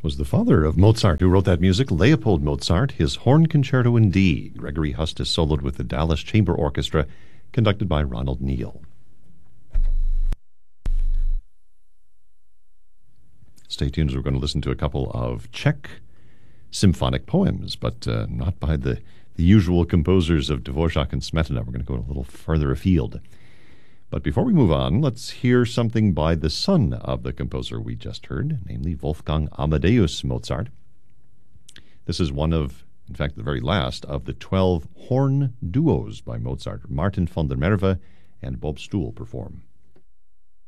was the father of Mozart who wrote that music, Leopold Mozart, his Horn Concerto in D. Gregory Hustis soloed with the Dallas Chamber Orchestra, conducted by Ronald Neal. Stay tuned as we're going to listen to a couple of Czech symphonic poems, but not by the usual composers of Dvorak and Smetana. We're going to go a little further afield. But before we move on, let's hear something by the son of the composer we just heard, namely Wolfgang Amadeus Mozart. This is one of, in fact, the very last of the 12 horn duos by Mozart. Martin van der Merwe and Bob Stoel perform.